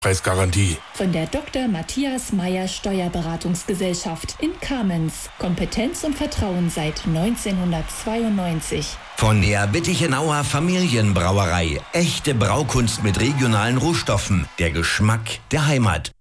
Preisgarantie. Von der Dr. Matthias Meyer Steuerberatungsgesellschaft in Kamenz. Kompetenz und Vertrauen seit 1992. Von der Wittichenauer Familienbrauerei. Echte Braukunst mit regionalen Rohstoffen. Der Geschmack der Heimat.